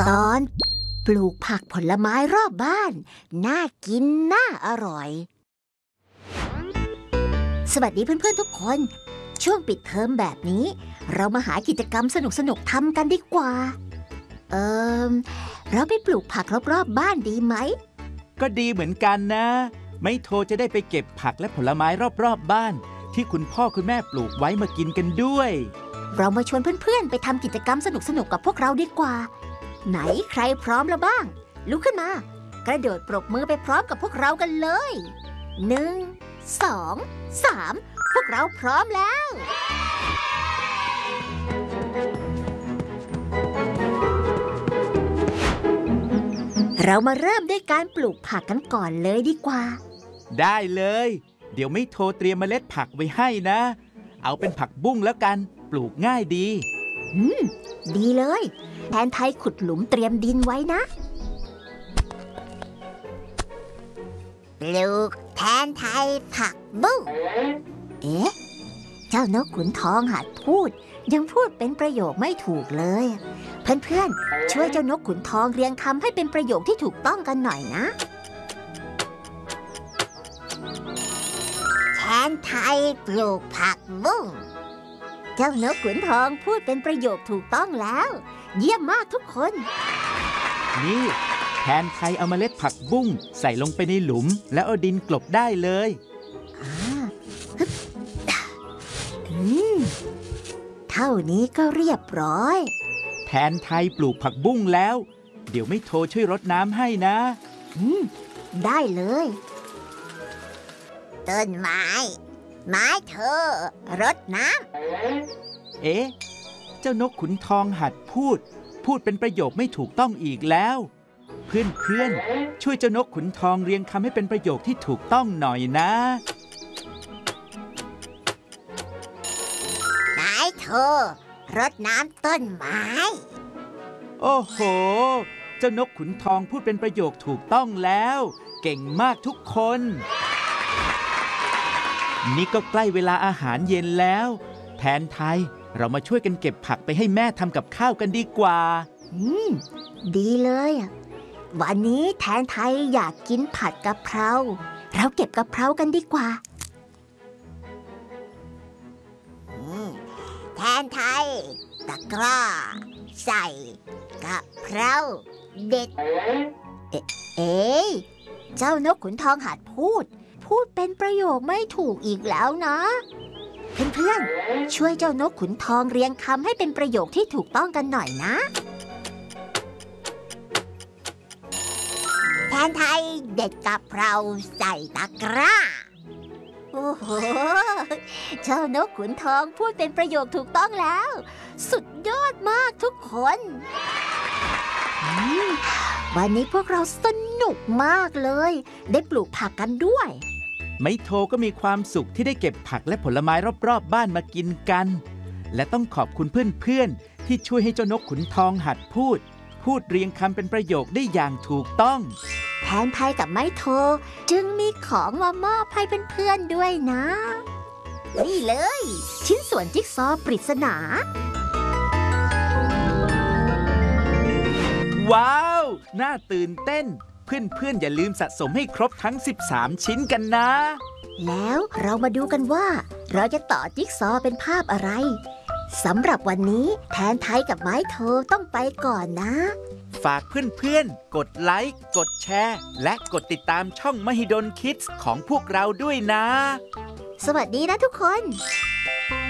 ตอนปลูกผักผลไม้รอบบ้านน่ากินน่าอร่อยสวัสดีเพื่อนๆทุกคนช่วงปิดเทอมแบบนี้เรามาหากิจกรรมสนุกๆทำกันดีกว่าเราไปปลูกผักรอบๆบ้านดีไหมก็ดีเหมือนกันนะไม่โทรจะได้ไปเก็บผักและผลไม้รอบๆบ้านที่คุณพ่อคุณแม่ปลูกไว้มากินกันด้วยเรามาชวนเพื่อนๆไปทำกิจกรรมสนุกๆกับพวกเราดีกว่าไหนใครพร้อมแล้วบ้างลุกขึ้นมากระโดดปรบมือไปพร้อมกับพวกเรากันเลย1 2 3พวกเราพร้อมแล้วเรามาเริ่มด้วยการปลูกผักกันก่อนเลยดีกว่าได้เลยเดี๋ยวไม่โทรเตรียมเมล็ดผักไว้ให้นะเอาเป็นผักบุ้งแล้วกันปลูกง่ายดีดีเลยแทนไทยขุดหลุมเตรียมดินไว้นะปลูกแทนไทยผักบุ้งเอ๊ะเจ้านกขุนทองหัดพูดยังพูดเป็นประโยคไม่ถูกเลยเพื่อนๆช่วยเจ้านกขุนทองเรียงคำให้เป็นประโยคที่ถูกต้องกันหน่อยนะแทนไทยปลูกผักบุ้งเจ้านกขุนทองพูดเป็นประโยคถูกต้องแล้วเยี่ยมมากทุกคนนี่แทนไทยเอาเมล็ดผักบุ้งใส่ลงไปในหลุมแล้วเอาดินกลบได้เลยเท่านี้ก็เรียบร้อยแทนไทยปลูกผักบุ้งแล้วเดี๋ยวไม่โทรช่วยรดน้ำให้นะได้เลยต้นไม้เธอรดน้ำเอ๊ะเจ้านกขุนทองหัดพูดเป็นประโยคไม่ถูกต้องอีกแล้วเพื่อนช่วยเจ้านกขุนทองเรียงคำให้เป็นประโยคที่ถูกต้องหน่อยนะเธอรดน้ำต้นไม้โอ้โหเจ้านกขุนทองพูดเป็นประโยคถูกต้องแล้วเก่งมากทุกคนนี่ก็ใกล้เวลาอาหารเย็นแล้วแทนไทยเรามาช่วยกันเก็บผักไปให้แม่ทำกับข้าวกันดีกว่าดีเลยวันนี้แทนไทยอยากกินผัดกะเพราเราเก็บกะเพรากันดีกว่าแทนไทยตะกร้าใส่กะเพราเด็ดเอ๊ะเจ้านกขุนทองหัดพูดเป็นประโยคไม่ถูกอีกแล้วนะเพื่อนๆช่วยเจ้านกขุนทองเรียงคำให้เป็นประโยคที่ถูกต้องกันหน่อยนะแทนไทยเด็ดกะเพราใส่ตะกร้าโอ้โหเจ้านกขุนทองพูดเป็นประโยคถูกต้องแล้วสุดยอดมากทุกคนวันนี้พวกเราสนุกมากเลยได้ปลูกผักกันด้วยไม่โทรก็มีความสุขที่ได้เก็บผักและผลไม้รอบๆบ้านมากินกันและต้องขอบคุณเพื่อนๆที่ช่วยให้เจ้านกขุนทองหัดพูดเรียงคำเป็นประโยคได้อย่างถูกต้องแทนไทยกับไม้โทรจึงมีของมามอบให้เพื่อนๆด้วยนะนี่เลยชิ้นส่วนจิ๊กซอว์ปริศนาว้าวน่าตื่นเต้นเพื่อนๆอย่าลืมสะสมให้ครบทั้ง13ชิ้นกันนะแล้วเรามาดูกันว่าเราจะต่อจิ๊กซอว์เป็นภาพอะไรสำหรับวันนี้แทนไทยกับไม้โทรต้องไปก่อนนะฝากเพื่อนๆกดไลค์กดแชร์และกดติดตามช่องมหิดลคิดส์ของพวกเราด้วยนะสวัสดีนะทุกคน